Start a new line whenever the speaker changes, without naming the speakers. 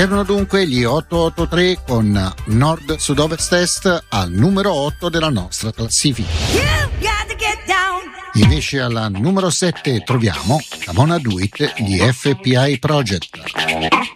Erano dunque gli 883 con Nord Sud-Ovest Est al numero 8 della nostra classifica. Invece alla numero 7 troviamo Come On Do It di FPI Project.